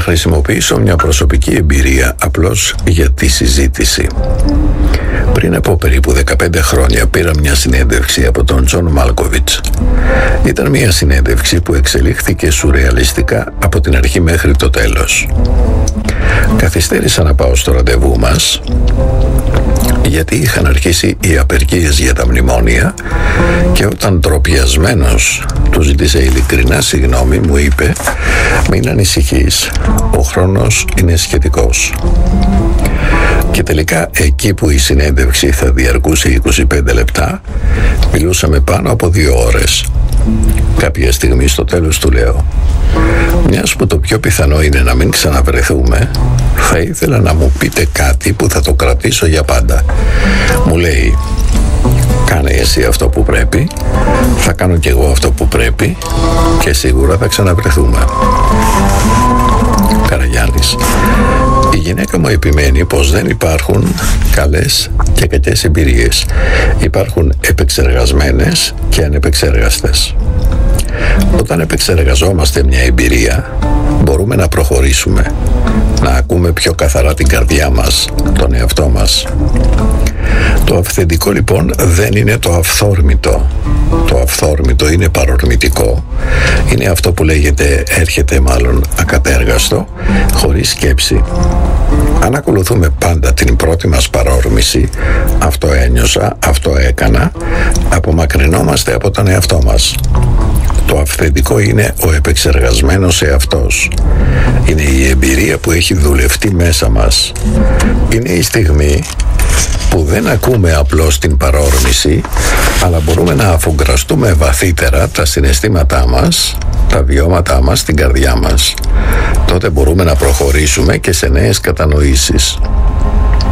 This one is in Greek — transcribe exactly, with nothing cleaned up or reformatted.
χρησιμοποιήσω μια προσωπική εμπειρία απλώς για τη συζήτηση. Πριν από περίπου δεκαπέντε χρόνια πήρα μια συνέντευξη από τον Τζον Μάλκοβιτς. Ήταν μια συνέντευξη που εξελίχθηκε σουρεαλιστικά από την αρχή μέχρι το τέλος. Καθυστέρησα να πάω στο ραντεβού μας γιατί είχαν αρχίσει οι απεργίες για τα μνημόνια και όταν ντροπιασμένος του ζήτησε ειλικρινά συγγνώμη μου είπε «Μην ανησυχείς, ο χρόνος είναι σχετικός». Και τελικά εκεί που η συνέντευξη θα διαρκούσε είκοσι πέντε λεπτά μιλούσαμε πάνω από δύο ώρες. Κάποια στιγμή στο τέλος του λέω «Μιας που το πιο πιθανό είναι να μην ξαναβρεθούμε, θα ήθελα να μου πείτε κάτι που θα το κρατήσω για πάντα». Μου λέει «Κάνε εσύ αυτό που πρέπει, θα κάνω κι εγώ αυτό που πρέπει και σίγουρα θα ξαναβρεθούμε». Καραγιάννης. Η γυναίκα μου επιμένει πως δεν υπάρχουν καλές και κακές εμπειρίες. Υπάρχουν επεξεργασμένες και ανεπεξεργαστές. Όταν επεξεργαζόμαστε μια εμπειρία, μπορούμε να προχωρήσουμε, να ακούμε πιο καθαρά την καρδιά μας, τον εαυτό μας. Το αυθεντικό λοιπόν δεν είναι το αυθόρμητο. Το αυθόρμητο είναι παρορμητικό. Είναι αυτό που λέγεται, έρχεται μάλλον ακατέργαστο, χωρίς σκέψη. Αν ακολουθούμε πάντα την πρώτη μας παρόρμηση, αυτό ένιωσα, αυτό έκανα, απομακρυνόμαστε από τον εαυτό μας. Το αυθεντικό είναι ο επεξεργασμένος εαυτός. Είναι η εμπειρία που έχει δουλευτεί μέσα μας. Είναι η στιγμή που δεν ακούμε απλώς την παρόρμηση, αλλά μπορούμε να αφουγκραστούμε βαθύτερα τα συναισθήματά μας, τα βιώματά μας, την καρδιά μας. Τότε μπορούμε να προχωρήσουμε και σε νέες κατανοήσεις.